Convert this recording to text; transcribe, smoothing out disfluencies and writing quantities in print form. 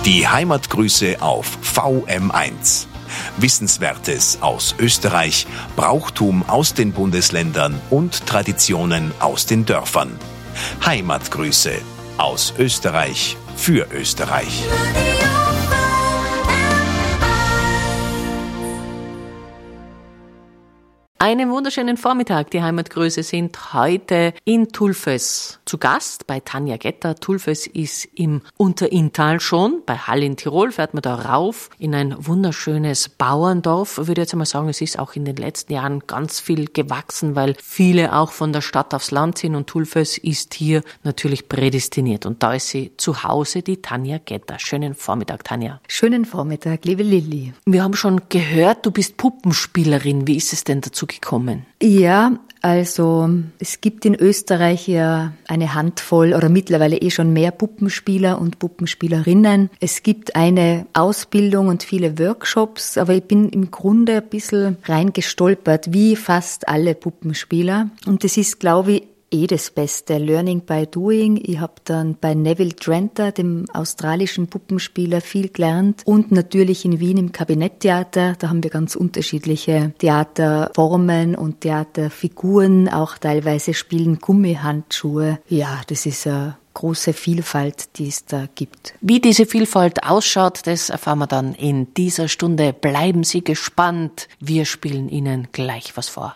Die Heimatgrüße auf VM1. Wissenswertes aus Österreich, Brauchtum aus den Bundesländern und Traditionen aus den Dörfern. Heimatgrüße aus Österreich für Österreich. Einen wunderschönen Vormittag. Die Heimatgrüße sind heute in Tulfes zu Gast bei Tanja Getter. Tulfes ist im Unterinntal schon. Bei Hall in Tirol fährt man da rauf in ein wunderschönes Bauerndorf. Ich würde jetzt einmal sagen, es ist auch in den letzten Jahren ganz viel gewachsen, weil viele auch von der Stadt aufs Land sind und Tulfes ist hier natürlich prädestiniert. Und da ist sie zu Hause, die Tanja Getter. Schönen Vormittag, Tanja. Schönen Vormittag, liebe Lilli. Wir haben schon gehört, du bist Puppenspielerin. Wie ist es denn dazu gekommen? Ja, also es gibt in Österreich ja eine Handvoll oder mittlerweile schon mehr Puppenspieler und Puppenspielerinnen. Es gibt eine Ausbildung und viele Workshops, aber ich bin im Grunde ein bisschen reingestolpert, wie fast alle Puppenspieler. Und das ist, glaube ich, das Beste. Learning by doing. Ich habe dann bei Neville Trenter, dem australischen Puppenspieler, viel gelernt. Und natürlich in Wien im Kabinetttheater. Da haben wir ganz unterschiedliche Theaterformen und Theaterfiguren. Auch teilweise spielen Gummihandschuhe. Ja, das ist eine große Vielfalt, die es da gibt. Wie diese Vielfalt ausschaut, das erfahren wir dann in dieser Stunde. Bleiben Sie gespannt. Wir spielen Ihnen gleich was vor.